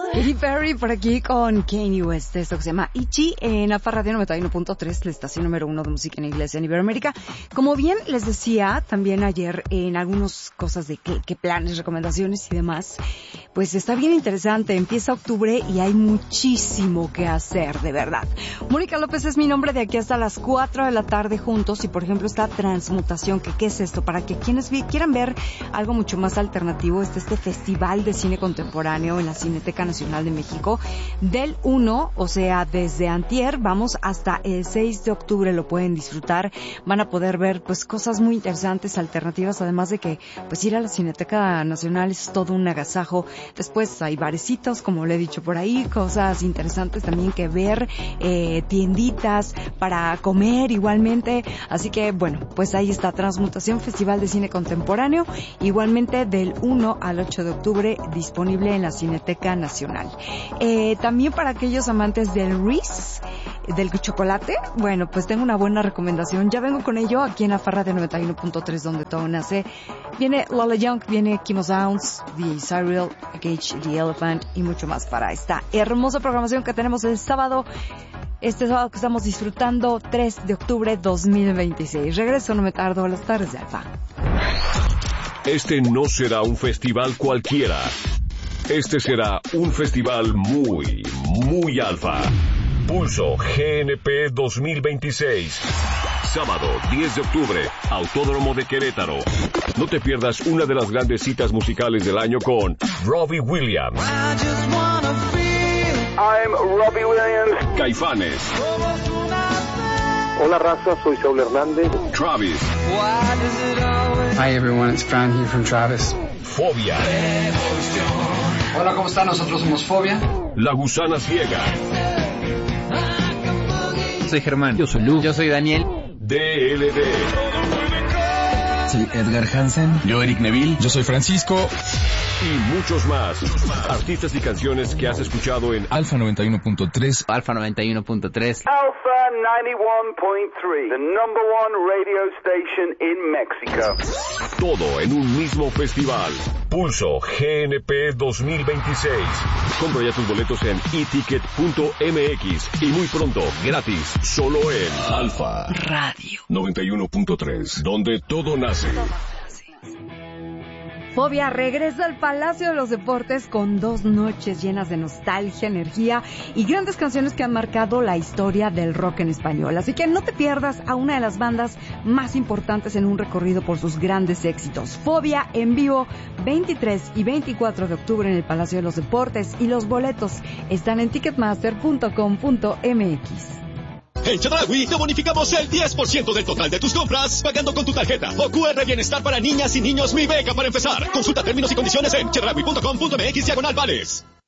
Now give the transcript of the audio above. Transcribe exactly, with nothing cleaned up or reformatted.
Katy Perry por aquí con Kanye West, esto que se llama Ichi en Alfa Radio noventa y uno punto tres, la estación número uno de música en inglés en Iberoamérica. Como bien les decía también ayer en algunas cosas de qué, qué planes, recomendaciones y demás, pues está bien interesante, empieza octubre y hay muchísimo que hacer, de verdad. Mónica López es mi nombre, de aquí hasta las cuatro de la tarde juntos, y por ejemplo esta Transmutación, que qué es esto, para que quienes vi, quieran ver algo mucho más alternativo, está este Festival de Cine Contemporáneo en la Cineteca Nacional de México, del uno, o sea, desde antier, vamos hasta el seis de octubre, lo pueden disfrutar, van a poder ver pues cosas muy interesantes, alternativas, además de que pues ir a la Cineteca Nacional es todo un agasajo. Después hay barecitos, como le he dicho por ahí, cosas interesantes también que ver, eh, tienditas para comer igualmente, así que bueno, pues ahí está Transmutación, Festival de Cine Contemporáneo, igualmente del uno al ocho de octubre, disponible en la Cineteca Nacional. Eh, también para aquellos amantes del Reese, del chocolate, bueno, pues tengo una buena recomendación, ya vengo con ello aquí en la Farra de noventa y uno punto tres, donde todo nace. Viene Lola Young, viene Kimo Sounds, The Cyril, Gage the Elephant y mucho más para esta hermosa programación que tenemos el sábado, este sábado que estamos disfrutando, tres de octubre dos mil veintiséis. Regreso, no me tardo, a las tardes de Alfa. Este no será un festival cualquiera. Este será un festival muy, muy alfa. Pulso G N P dos mil veintiséis. Sábado diez de octubre, Autódromo de Querétaro. No te pierdas una de las grandes citas musicales del año con Robbie Williams. I'm Robbie Williams. Caifanes. Hola raza, soy Saúl Hernández. Travis. Hi everyone, it's Fran here from Travis. Fobia. Hola, ¿cómo están? Nosotros somos Fobia. La Gusana Ciega. Soy Germán. Yo soy Lu. Yo soy Daniel. D L D. Soy Edgar Hansen. Yo Eric Neville. Yo soy Francisco. Y muchos más. Artistas y canciones que has escuchado en Alfa noventa y uno punto tres. Alfa noventa y uno punto tres. Alpha ninety one point three, the number one radio station in Mexico. Todo en un mismo festival. Pulso G N P dos mil veintiséis. Compra ya tus boletos en e ticket punto m x y muy pronto, gratis, solo en Alfa Radio noventa y uno punto tres, donde todo nace. Fobia regresa al Palacio de los Deportes con dos noches llenas de nostalgia, energía y grandes canciones que han marcado la historia del rock en español. Así que no te pierdas a una de las bandas más importantes en un recorrido por sus grandes éxitos. Fobia en vivo, veintitrés y veinticuatro de octubre en el Palacio de los Deportes, y los boletos están en ticketmaster punto com punto m x. En Chedraui te bonificamos el diez por ciento del total de tus compras pagando con tu tarjeta o Q R Bienestar para niñas y niños Mi Beca para empezar. Consulta términos y condiciones en chedraui punto com punto m x diagonal vales.